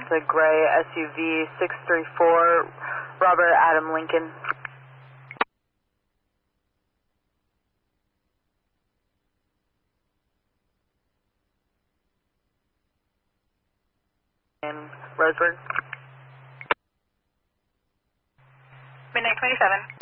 It's a gray SUV 634 Robert Adam Lincoln. In Roseburg. Midnight 27.